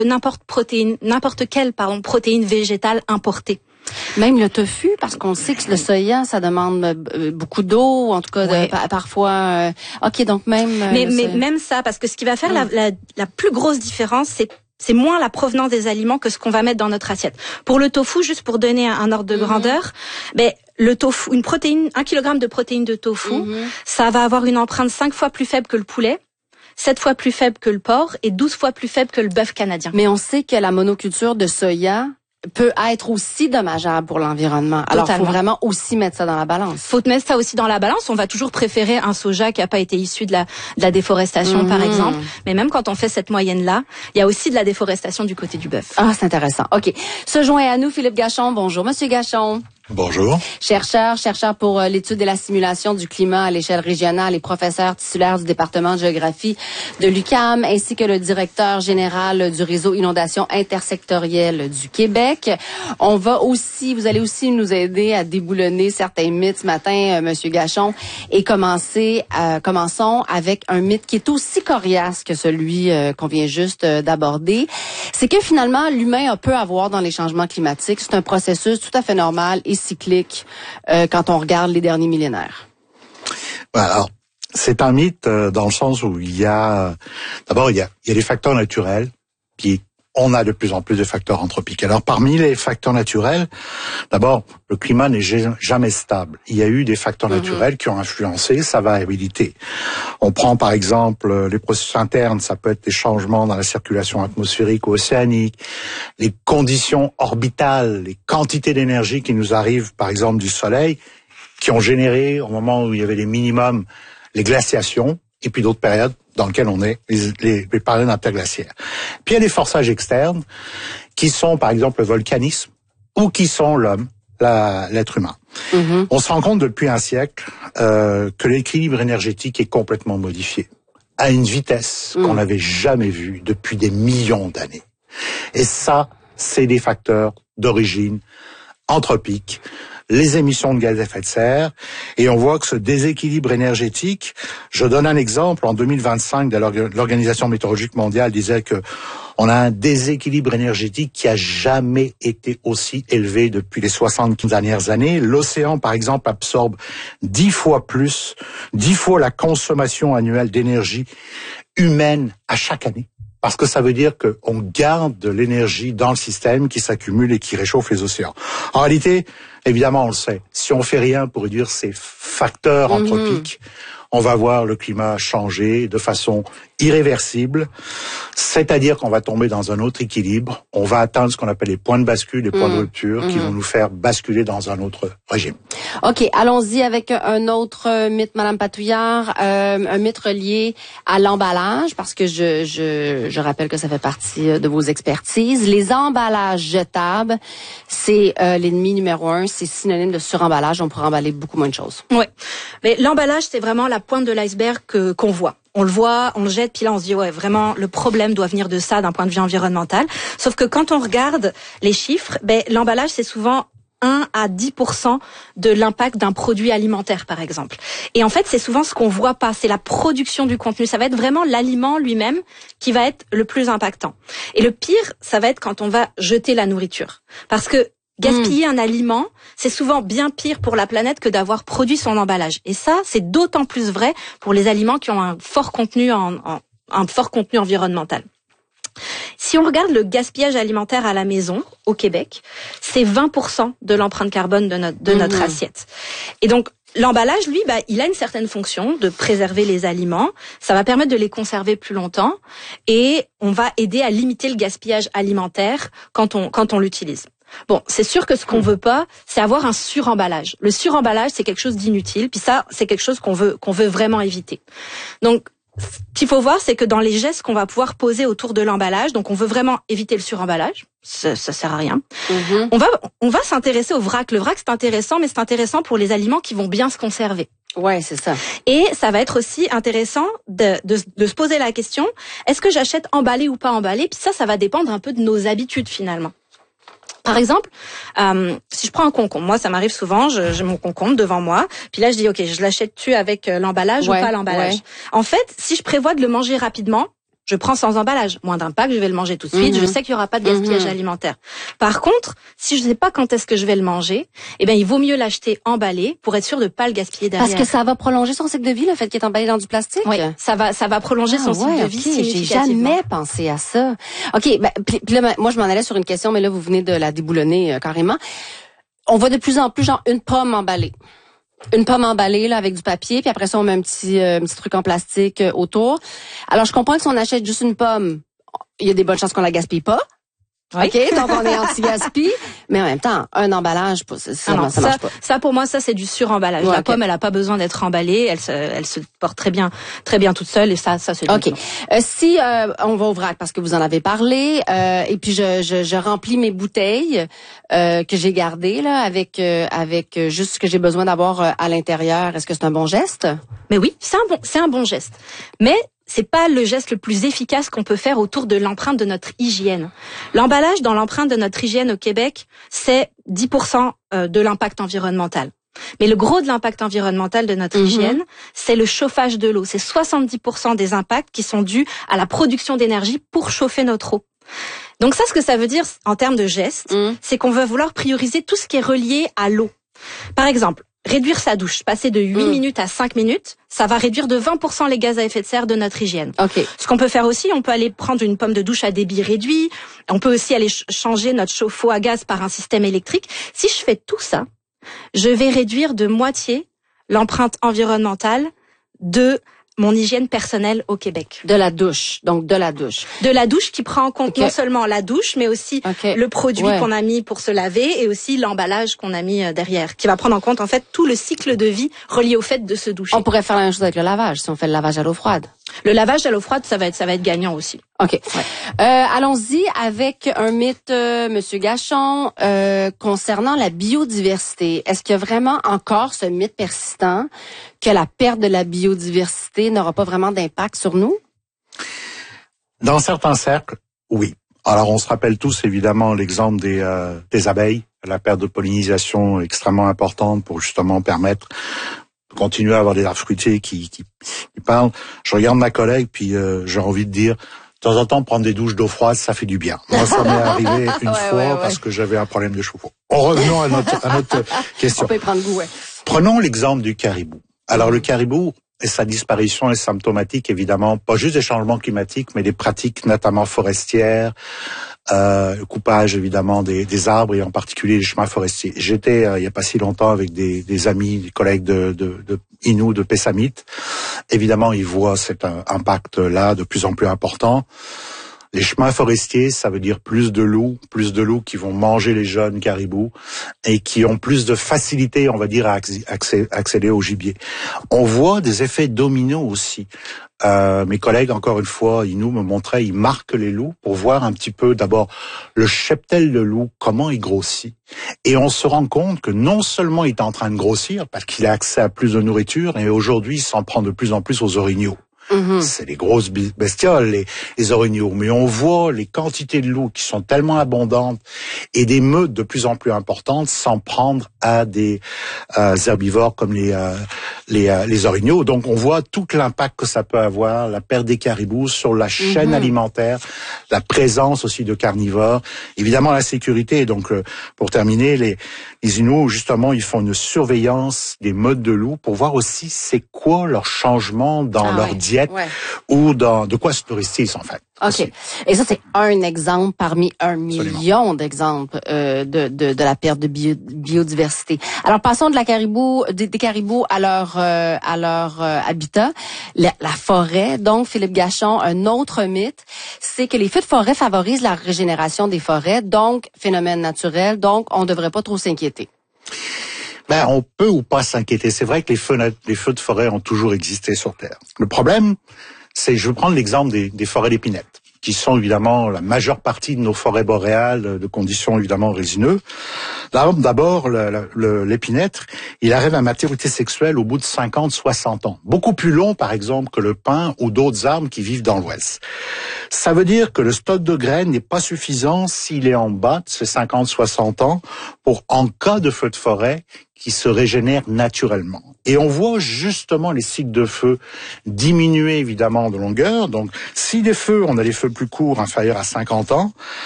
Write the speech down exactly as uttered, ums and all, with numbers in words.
n'importe protéine, n'importe quelle pardon, protéine végétale importée. Même le tofu, parce qu'on sait que le soya, ça demande beaucoup d'eau, en tout cas ouais. de, parfois. Euh, ok, donc même. Mais, mais même ça, parce que ce qui va faire mmh. la, la, la plus grosse différence, c'est c'est moins la provenance des aliments que ce qu'on va mettre dans notre assiette. Pour le tofu, juste pour donner un, un ordre de mmh. grandeur, ben le tofu, une protéine, un kilogramme de protéines de tofu, mmh. ça va avoir une empreinte cinq fois plus faible que le poulet, sept fois plus faible que le porc et douze fois plus faible que le bœuf canadien. Mais on sait que la monoculture de soya peut être aussi dommageable pour l'environnement. Alors, il faut vraiment aussi mettre ça dans la balance. Faut mettre ça aussi dans la balance. On va toujours préférer un soja qui n'a pas été issu de la, de la déforestation, mmh. par exemple. Mais même quand on fait cette moyenne-là, il y a aussi de la déforestation du côté du bœuf. Ah, c'est intéressant. OK. Se joint à nous Philippe Gachon. Bonjour, Monsieur Gachon. Bonjour. Chercheur, chercheur pour l'étude et la simulation du climat à l'échelle régionale et professeur titulaire du département de géographie de l'U Q A M, ainsi que le directeur général du réseau inondation intersectorielle du Québec. On va aussi, vous allez aussi nous aider à déboulonner certains mythes ce matin, euh, Monsieur Gachon, et commencer, euh, commençons avec un mythe qui est aussi coriace que celui euh, qu'on vient juste euh, d'aborder. C'est que finalement, l'humain peut avoir dans les changements climatiques. C'est un processus tout à fait normal et cyclique euh, quand on regarde les derniers millénaires. Alors, c'est un mythe euh, dans le sens où il y a, d'abord, il y a, il y a des facteurs naturels, puis on a de plus en plus de facteurs anthropiques. Alors, parmi les facteurs naturels, d'abord, le climat n'est jamais stable. Il y a eu des facteurs mm-hmm. naturels qui ont influencé sa variabilité. On prend par exemple les processus internes, ça peut être des changements dans la circulation atmosphérique ou océanique, les conditions orbitales, les quantités d'énergie qui nous arrivent par exemple du Soleil, qui ont généré, au moment où il y avait les minimums, les glaciations, et puis d'autres périodes dans lesquelles on est, les, les, les périodes interglaciaires. Puis il y a des forçages externes, qui sont par exemple le volcanisme, ou qui sont l'homme, la, l'être humain. Mm-hmm. On se rend compte depuis un siècle euh, que l'équilibre énergétique est complètement modifié, à une vitesse mm. qu'on n'avait jamais vue depuis des millions d'années. Et ça, c'est des facteurs d'origine anthropique, les émissions de gaz à effet de serre, et on voit que ce déséquilibre énergétique, je donne un exemple, en deux mille vingt-cinq, l'Organisation météorologique mondiale disait que on a un déséquilibre énergétique qui a jamais été aussi élevé depuis les soixante dernières années. L'océan, par exemple, absorbe dix fois plus, dix fois la consommation annuelle d'énergie humaine à chaque année. Parce que ça veut dire qu'on garde de l'énergie dans le système qui s'accumule et qui réchauffe les océans. En réalité, évidemment, on le sait, si on fait rien pour réduire ces facteurs mm-hmm. anthropiques, on va voir le climat changer de façon irréversible, c'est-à-dire qu'on va tomber dans un autre équilibre, on va atteindre ce qu'on appelle les points de bascule, les points mmh. de rupture, mmh. qui vont nous faire basculer dans un autre régime. OK, allons-y avec un autre mythe, Madame Patouillard, euh, un mythe relié à l'emballage, parce que je, je, je rappelle que ça fait partie de vos expertises. Les emballages jetables, c'est euh, l'ennemi numéro un, c'est synonyme de suremballage, on pourrait emballer beaucoup moins de choses. Oui, mais l'emballage, c'est vraiment la pointe de l'iceberg que, qu'on voit. On le voit, on le jette, puis là on se dit ouais vraiment le problème doit venir de ça d'un point de vue environnemental. Sauf que quand on regarde les chiffres, ben l'emballage c'est souvent un à dix pour cent de l'impact d'un produit alimentaire par exemple. Et en fait c'est souvent ce qu'on voit pas, c'est la production du contenu. Ça va être vraiment l'aliment lui-même qui va être le plus impactant. Et le pire, ça va être quand on va jeter la nourriture, parce que gaspiller mmh. un aliment, c'est souvent bien pire pour la planète que d'avoir produit son emballage. Et ça, c'est d'autant plus vrai pour les aliments qui ont un fort contenu en, en un fort contenu environnemental. Si on regarde le gaspillage alimentaire à la maison au Québec, c'est vingt pour cent de l'empreinte carbone de notre de notre mmh. assiette. Et donc l'emballage, lui, bah, il a une certaine fonction de préserver les aliments. Ça va permettre de les conserver plus longtemps et on va aider à limiter le gaspillage alimentaire quand on quand on l'utilise. Bon, c'est sûr que ce qu'on veut pas, c'est avoir un suremballage. Le suremballage, c'est quelque chose d'inutile, puis ça, c'est quelque chose qu'on veut qu'on veut vraiment éviter. Donc, ce qu'il faut voir, c'est que dans les gestes qu'on va pouvoir poser autour de l'emballage, donc on veut vraiment éviter le suremballage, ça, ça sert à rien. Mm-hmm. On va on va s'intéresser au vrac. Le vrac, c'est intéressant, mais c'est intéressant pour les aliments qui vont bien se conserver. Ouais, c'est ça. Et ça va être aussi intéressant de, de, de se poser la question, est-ce que j'achète emballé ou pas emballé? Puis ça, ça va dépendre un peu de nos habitudes finalement. Par exemple, euh, si je prends un concombre, moi ça m'arrive souvent, je, j'ai mon concombre devant moi, puis là je dis ok, je l'achète-tu avec l'emballage ouais, ou pas l'emballage. Ouais. En fait, si je prévois de le manger rapidement, je prends sans emballage. Moins d'impact, je vais le manger tout de suite. Mm-hmm. Je sais qu'il y aura pas de gaspillage mm-hmm. alimentaire. Par contre, si je sais pas quand est-ce que je vais le manger, eh ben il vaut mieux l'acheter emballé pour être sûr de pas le gaspiller derrière. Parce que ça va prolonger son cycle de vie, le fait qu'il est emballé dans du plastique? Oui, ça va, ça va prolonger ah, son cycle ouais, de vie okay. significativement. J'ai jamais pensé à ça. OK, ben, puis, puis là, moi, je m'en allais sur une question, mais là, vous venez de la déboulonner euh, carrément. On voit de plus en plus, genre, une pomme emballée. Une pomme emballée là avec du papier, puis après ça on met un petit euh, un petit truc en plastique euh, autour. Alors je comprends que si on achète juste une pomme, il y a des bonnes chances qu'on la gaspille pas. Oui. OK, donc on est anti-gaspi, mais en même temps, un emballage, ça, ça, ah non, ça marche pas. Ça, pour moi, ça, c'est du suremballage. Ouais, la okay. pomme, elle a pas besoin d'être emballée. Elle se, elle se porte très bien, très bien toute seule. Et ça, ça, c'est OK. Euh, si euh, on va au vrac, parce que vous en avez parlé, euh, et puis je, je, je remplis mes bouteilles euh, que j'ai gardées là avec euh, avec juste ce que j'ai besoin d'avoir euh, à l'intérieur. Est-ce que c'est un bon geste? Mais oui, c'est un bon, c'est un bon geste. Mais c'est pas le geste le plus efficace qu'on peut faire autour de l'empreinte de notre hygiène. L'emballage dans l'empreinte de notre hygiène au Québec, c'est dix pour cent de l'impact environnemental. Mais le gros de l'impact environnemental de notre mm-hmm. hygiène, c'est le chauffage de l'eau. C'est soixante-dix pour cent des impacts qui sont dus à la production d'énergie pour chauffer notre eau. Donc ça, ce que ça veut dire en termes de gestes, mm. c'est qu'on va vouloir prioriser tout ce qui est relié à l'eau. Par exemple, réduire sa douche, passer de huit mmh. minutes à cinq minutes, ça va réduire de vingt pour cent les gaz à effet de serre de notre hygiène. Okay. Ce qu'on peut faire aussi, on peut aller prendre une pomme de douche à débit réduit, on peut aussi aller ch- changer notre chauffe-eau à gaz par un système électrique. Si je fais tout ça, je vais réduire de moitié l'empreinte environnementale de mon hygiène personnelle au Québec. De la douche, donc de la douche. De la douche qui prend en compte okay. non seulement la douche, mais aussi okay. le produit ouais. qu'on a mis pour se laver et aussi l'emballage qu'on a mis derrière, qui va prendre en compte en fait tout le cycle de vie relié au fait de se doucher. On pourrait faire la même chose avec le lavage, si on fait le lavage à l'eau froide. Le lavage à l'eau froide, ça va être, ça va être gagnant aussi. OK. Ouais. Euh, allons-y avec un mythe, euh, Monsieur Gachon, euh, concernant la biodiversité. Est-ce qu'il y a vraiment encore ce mythe persistant que la perte de la biodiversité n'aura pas vraiment d'impact sur nous? Dans certains cercles, oui. Alors, on se rappelle tous évidemment l'exemple des, euh, des abeilles, la perte de pollinisation extrêmement importante pour justement permettre de continuer à avoir des arbres fruitiers qui, qui, qui parlent. Je regarde ma collègue, puis euh, j'ai envie de dire, de temps en temps, prendre des douches d'eau froide, ça fait du bien. Moi, ça m'est arrivé une ouais, fois ouais, ouais. parce que j'avais un problème de chauffe-eau. En revenons à notre, à notre question. On peut y prendre goût, ouais. Prenons l'exemple du caribou. Alors, le caribou, et sa disparition est symptomatique, évidemment, pas juste des changements climatiques, mais des pratiques notamment forestières, euh, le coupage, évidemment, des, des arbres et en particulier les chemins forestiers. J'étais, euh, il y a pas si longtemps, avec des, des amis, des collègues de, de, de Innu, de Pessamit. Évidemment, ils voient cet impact-là de plus en plus important. Les chemins forestiers, ça veut dire plus de loups, plus de loups qui vont manger les jeunes caribous et qui ont plus de facilité, on va dire, à accéder au gibier. On voit des effets dominos aussi. Euh, mes collègues, encore une fois, ils nous me montraient, ils marquent les loups pour voir un petit peu, d'abord, le cheptel de loup, comment il grossit. Et on se rend compte que non seulement il est en train de grossir, parce qu'il a accès à plus de nourriture, et aujourd'hui, il s'en prend de plus en plus aux orignaux. Mmh. C'est les grosses bestioles, les, les orignaux. Mais on voit les quantités de loups qui sont tellement abondantes et des meutes de plus en plus importantes s'en prendre à des euh, herbivores comme les, euh, les, euh, les orignaux. Donc on voit tout l'impact que ça peut avoir, la perte des caribous sur la chaîne mmh. alimentaire, la présence aussi de carnivores, évidemment la sécurité. Donc euh, pour terminer, les, les Inuits, justement, ils font une surveillance des meutes de loups pour voir aussi c'est quoi leur changement dans ah, leur ouais. diète. Ouais. Ou dans de quoi se nourrissent en fait. OK. Aussi. Et ça, c'est un exemple parmi un Absolument. million d'exemples euh, de, de, de la perte de bio, biodiversité. Alors, passons de la caribou, des, des caribous à leur, euh, à leur euh, habitat, la, la forêt. Donc, Philippe Gachon, un autre mythe, c'est que les feux de forêt favorisent la régénération des forêts, donc phénomène naturel, donc on ne devrait pas trop s'inquiéter. Ben, on peut ou pas s'inquiéter. C'est vrai que les feux, les feux de forêt ont toujours existé sur Terre. Le problème, c'est, je vais prendre l'exemple des, des forêts d'épinette, qui sont évidemment la majeure partie de nos forêts boréales, de conditions évidemment résineuses. D'abord, l'épinette, il arrive à maturité sexuelle au bout de cinquante, soixante ans. Beaucoup plus long, par exemple, que le pin ou d'autres arbres qui vivent dans l'Ouest. Ça veut dire que le stock de graines n'est pas suffisant s'il est en bas de ces cinquante, soixante ans pour, en cas de feu de forêt, qui se régénèrent naturellement. Et on voit justement les cycles de feu diminuer évidemment de longueur. Donc, si des feux, on a des feux plus courts, inférieurs à cinquante ans,